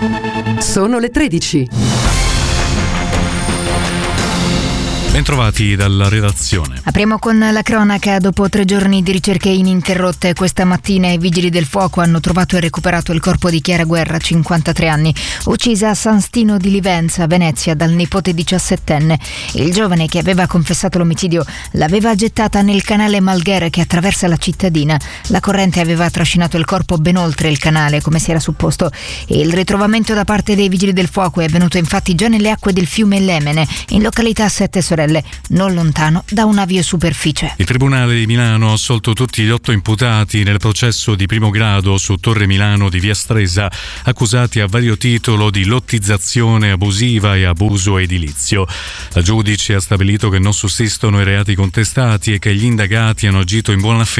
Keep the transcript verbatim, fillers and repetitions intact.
Sono le tredici. Bentrovati dalla redazione. Apriamo con la cronaca. Dopo tre giorni di ricerche ininterrotte, questa mattina i vigili del fuoco hanno trovato e recuperato il corpo di Chiara Guerra, cinquantatré anni, uccisa a San Stino di Livenza, Venezia, dal nipote diciassettenne. Il giovane, che aveva confessato l'omicidio, l'aveva gettata nel canale Malgher che attraversa la cittadina. La corrente aveva trascinato il corpo ben oltre il canale, come si era supposto, e il ritrovamento da parte dei vigili del fuoco è avvenuto infatti già nelle acque del fiume Lemene, in località Sette Sorelle, non lontano da una aviosuperficie. Il Tribunale di Milano ha assolto tutti gli otto imputati nel processo di primo grado su Torre Milano di Via Stresa, accusati a vario titolo di lottizzazione abusiva e abuso edilizio. La giudice ha stabilito che non sussistono i reati contestati e che gli indagati hanno agito in buona fede